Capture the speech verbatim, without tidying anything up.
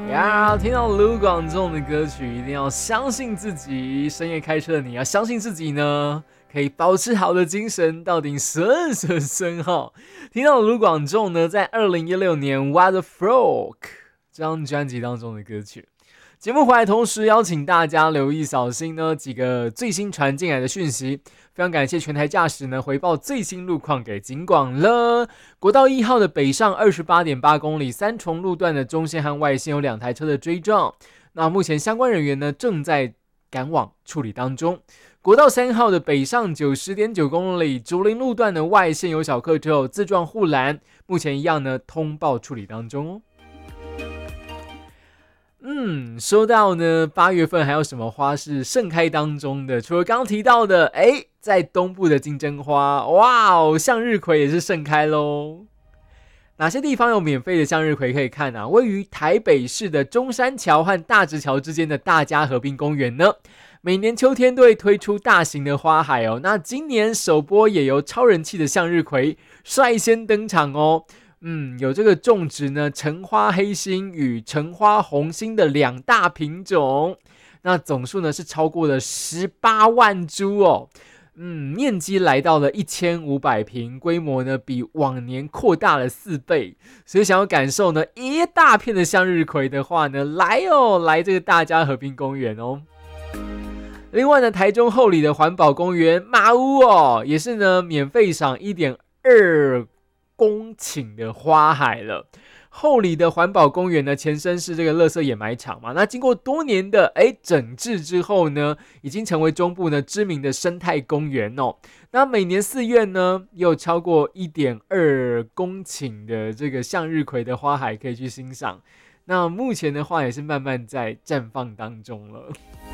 呀，听到卢广仲的歌曲，一定要相信自己。深夜开车的你要相信自己呢，可以保持好的精神，到底顺顺顺哈。听到卢广仲呢，在二零一六年《What the Frog》这张专辑当中的歌曲。节目回来同时邀请大家留意扫兴呢几个最新传进来的讯息，非常感谢全台驾驶呢回报最新路况给警广了。国道一号的北上 二十八点八 公里，三重路段的中线和外线有两台车的追撞，那目前相关人员呢正在赶往处理当中。国道三号的北上 九十点九 公里，竹林路段的外线有小客车有自撞护栏，目前一样呢通报处理当中哦。嗯，说到呢，八月份还有什么花是盛开当中的？除了刚刚提到的，哎，在东部的金针花，哇哦，向日葵也是盛开咯。哪些地方有免费的向日葵可以看啊？位于台北市的中山桥和大直桥之间的大家河滨公园呢，每年秋天都会推出大型的花海哦。那今年首波也由超人气的向日葵率先登场哦。嗯，有这个种植呢橙花黑心与橙花红心的两大品种，那总数呢是超过了十八万株哦。嗯，面积来到了一千五百平，规模呢比往年扩大了四倍。所以想要感受呢一大片的向日葵的话呢，来哦，来这个大家河滨公园哦。另外呢，台中后里的环保公园马屋哦，也是呢免费赏 一点二公顷的花海了。后里的环保公园呢，前身是这个垃圾掩埋场嘛，那经过多年的哎整治之后呢，已经成为中部呢知名的生态公园哦。那每年四月呢，也有超过 一点二公顷的这个向日葵的花海可以去欣赏。那目前的话也是慢慢在绽放当中了。